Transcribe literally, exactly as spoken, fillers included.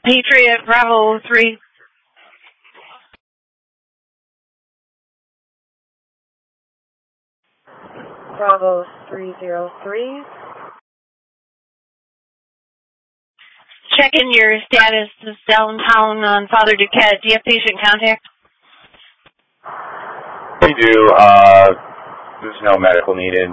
Patriot, Bravo three. Bravo three zero three. Checking your status is downtown on Father Duquette. Do you have patient contact? We do. Uh, there's no medical needed.